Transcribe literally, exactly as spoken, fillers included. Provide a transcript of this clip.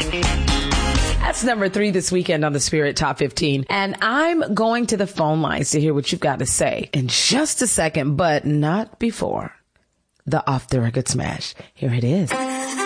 That's number three this weekend on the Spirit Top fifteen. And I'm going to the phone lines to hear what you've got to say in just a second, but not before the Off the Record Smash. Here it is.